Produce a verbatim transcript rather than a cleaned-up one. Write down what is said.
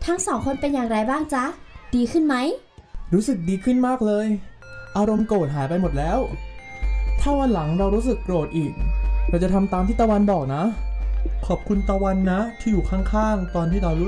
ทั้งสองคนเป็นอย่างไรบ้างจ๊ะดีขึ้นไหมรู้สึกดีขึ้นมากเลยอารมณ์โกรธหายไปหมดแล้วถ้าวันหลังเรารู้สึกโกรธอีกเราจะทำตามที่ตะวันบอกนะขอบคุณตะวันนะที่อยู่ข้างๆตอนที่เรารู้